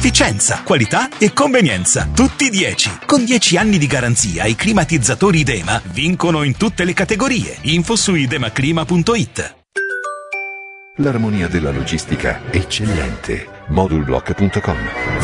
Efficienza, qualità e convenienza, tutti 10. Con 10 anni di garanzia i climatizzatori Idema vincono in tutte le categorie. Info su idemaclima.it. L'armonia della logistica eccellente. Modulblock.com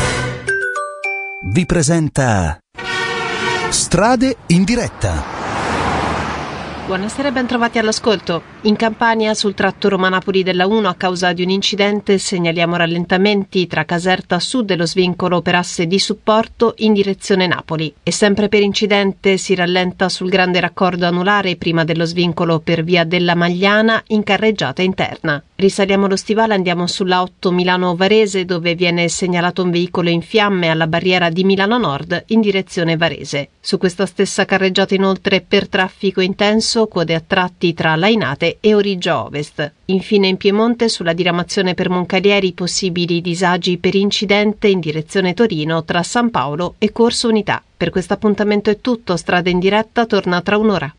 vi presenta Strade in diretta. Buonasera e ben trovati all'ascolto. In Campania, sul tratto Roma-Napoli della 1, a causa di un incidente, segnaliamo rallentamenti tra Caserta Sud e lo svincolo per asse di supporto in direzione Napoli. E sempre per incidente si rallenta sul grande raccordo anulare prima dello svincolo per via della Magliana in carreggiata interna. Risaliamo lo stivale, andiamo sulla 8 Milano-Varese, dove viene segnalato un veicolo in fiamme alla barriera di Milano Nord in direzione Varese. Su questa stessa carreggiata inoltre per traffico intenso, code a tratti tra Lainate e Origia Ovest. Infine in Piemonte, sulla diramazione per Moncalieri, possibili disagi per incidente in direzione Torino tra San Paolo e Corso Unità. Per questo appuntamento è tutto, Strada in diretta torna tra un'ora.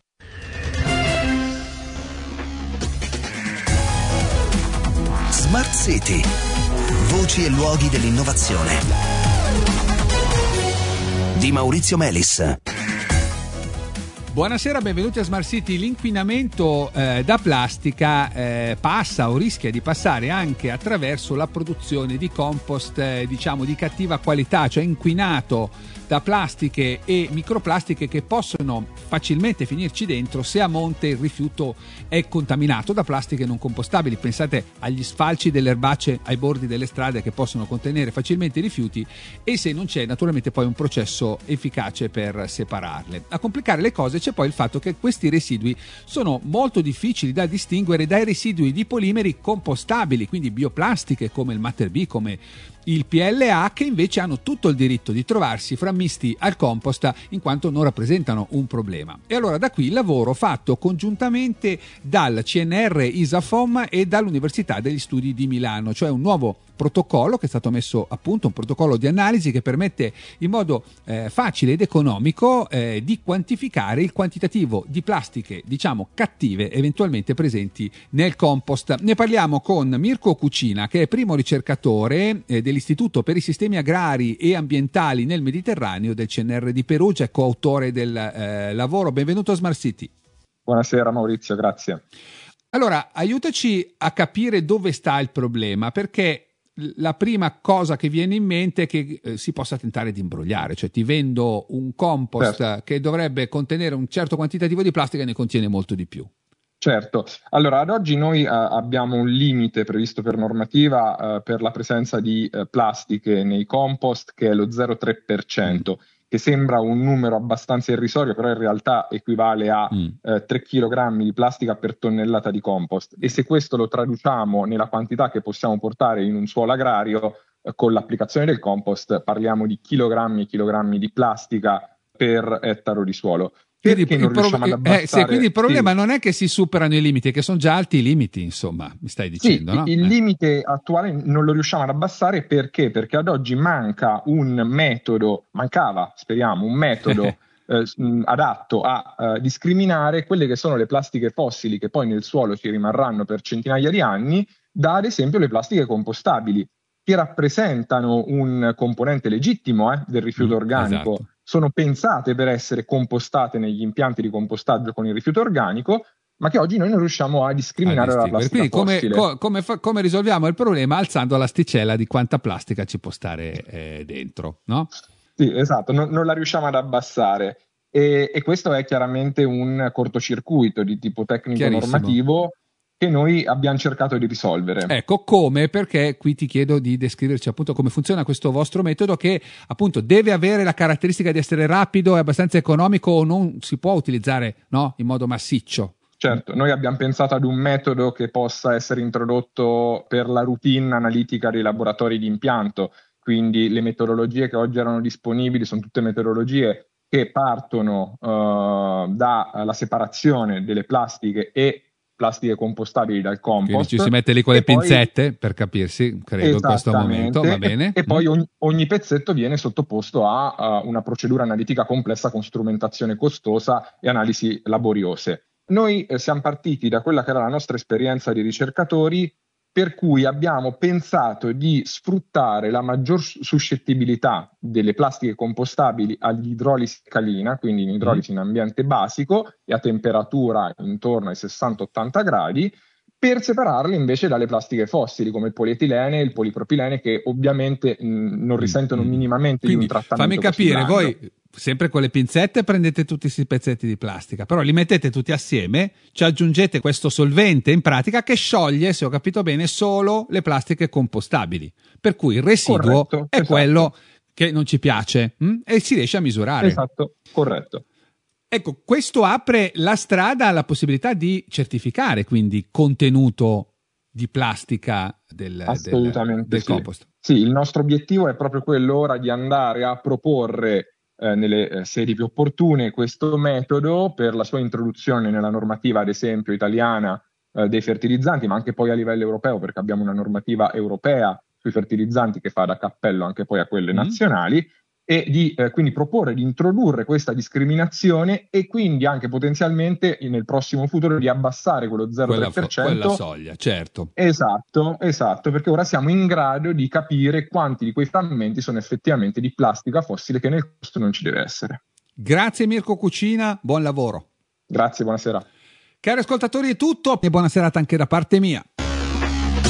Smart City. Voci e luoghi dell'innovazione. Di Maurizio Melis. Buonasera, benvenuti a Smart City. L'inquinamento da plastica passa o rischia di passare anche attraverso la produzione di compost di cattiva qualità, cioè inquinato da plastiche e microplastiche che possono facilmente finirci dentro se a monte il rifiuto è contaminato da plastiche non compostabili. Pensate agli sfalci delle erbacce ai bordi delle strade che possono contenere facilmente i rifiuti, e se non c'è naturalmente poi un processo efficace per separarle. A complicare le cose c'è poi il fatto che questi residui sono molto difficili da distinguere dai residui di polimeri compostabili, quindi bioplastiche come il Matter B, come il PLA, che invece hanno tutto il diritto di trovarsi frammisti al compost in quanto non rappresentano un problema. E allora da qui il lavoro fatto congiuntamente dal CNR Isafom e dall'Università degli Studi di Milano, cioè un nuovo protocollo che è stato messo a punto, un protocollo di analisi che permette in modo facile ed economico di quantificare il quantitativo di plastiche cattive eventualmente presenti nel compost. Ne parliamo con Mirko Cucina, che è primo ricercatore dell'Istituto per i Sistemi Agrari e Ambientali nel Mediterraneo del CNR di Perugia e coautore del lavoro. Benvenuto a Smart City. Buonasera Maurizio, grazie. Allora, aiutaci a capire dove sta il problema, perché la prima cosa che viene in mente è che si possa tentare di imbrogliare, cioè ti vendo un compost che dovrebbe contenere un certo quantitativo di plastica e ne contiene molto di più. Certo, allora ad oggi noi abbiamo un limite previsto per normativa per la presenza di plastiche nei compost, che è lo 0,3%, che sembra un numero abbastanza irrisorio, però in realtà equivale a 3 kg di plastica per tonnellata di compost. E se questo lo traduciamo nella quantità che possiamo portare in un suolo agrario, con l'applicazione del compost parliamo di chilogrammi e chilogrammi di plastica per ettaro di suolo. Perché non riusciamo ad abbassare? Quindi il problema non è che si superano i limiti, è che sono già alti i limiti, insomma, mi stai dicendo, no? Il limite attuale non lo riusciamo ad abbassare perché? Perché ad oggi mancava, speriamo, un metodo adatto a discriminare quelle che sono le plastiche fossili che poi nel suolo ci rimarranno per centinaia di anni, da ad esempio le plastiche compostabili, che rappresentano un componente legittimo del rifiuto organico. Esatto. Sono pensate per essere compostate negli impianti di compostaggio con il rifiuto organico, ma che oggi noi non riusciamo a discriminare dalla plastica fossile. Come risolviamo il problema? Alzando l'asticella di quanta plastica ci può stare dentro, no? Sì, esatto, non la riusciamo ad abbassare. E questo è chiaramente un cortocircuito di tipo tecnico-normativo che noi abbiamo cercato di risolvere. Ecco, come? Perché qui ti chiedo di descriverci appunto come funziona questo vostro metodo, che appunto deve avere la caratteristica di essere rapido e abbastanza economico, o non si può utilizzare, no, in modo massiccio? Certo, noi abbiamo pensato ad un metodo che possa essere introdotto per la routine analitica dei laboratori di impianto, quindi le metodologie che oggi erano disponibili sono tutte metodologie che partono dalla separazione delle plastiche e plastiche compostabili dal compost. Quindi ci si mette lì con le pinzette, per capirsi, credo, in questo momento, va bene. E poi ogni pezzetto viene sottoposto a una procedura analitica complessa con strumentazione costosa e analisi laboriose. Noi siamo partiti da quella che era la nostra esperienza di ricercatori per cui abbiamo pensato di sfruttare la maggior suscettibilità delle plastiche compostabili all'idrolisi alcalina, quindi in idrolisi in ambiente basico e a temperatura intorno ai 60-80 gradi, per separarle invece dalle plastiche fossili come il polietilene e il polipropilene, che ovviamente non risentono minimamente Quindi, di un trattamento. fammi capire, così blando. voi sempre con le pinzette prendete tutti questi pezzetti di plastica, però li mettete tutti assieme, ci aggiungete questo solvente in pratica che scioglie, se ho capito bene, solo le plastiche compostabili, per cui il residuo è quello che non ci piace e si riesce a misurare. Esatto, corretto. Ecco, questo apre la strada alla possibilità di certificare quindi contenuto di plastica del compost. Sì, il nostro obiettivo è proprio quello ora di andare a proporre nelle sedi più opportune questo metodo per la sua introduzione nella normativa, ad esempio, italiana dei fertilizzanti, ma anche poi a livello europeo, perché abbiamo una normativa europea sui fertilizzanti che fa da cappello anche poi a quelle nazionali, e di quindi proporre di introdurre questa discriminazione e quindi anche potenzialmente nel prossimo futuro di abbassare quello 0,3%. Quella soglia, certo. Esatto, perché ora siamo in grado di capire quanti di quei frammenti sono effettivamente di plastica fossile, che nel costo non ci deve essere. Grazie Mirko Cucina, buon lavoro. Grazie, buonasera. Cari ascoltatori, è tutto e buona serata anche da parte mia.